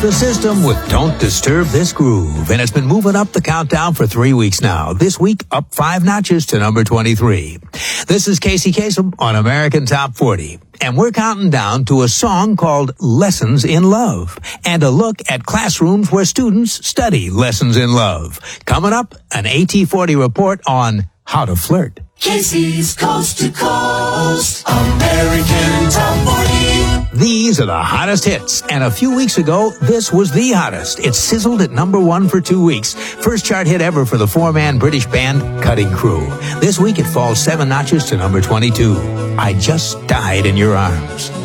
the system with Don't Disturb This Groove. And it's been moving up the countdown for 3 weeks now. This week, up 5 notches to number 23. This is Casey Kasem on American Top 40. And we're counting down to a song called Lessons in Love, and a look at classrooms where students study lessons in love. Coming up, an AT40 report on how to flirt. Casey's Coast to Coast, American Top 40. These are the hottest hits, and a few weeks ago, this was the hottest. It sizzled at number 1 for 2 weeks. First chart hit ever for the 4-man British band Cutting Crew. This week, it falls 7 notches to number 22. I Just Died in Your Arms.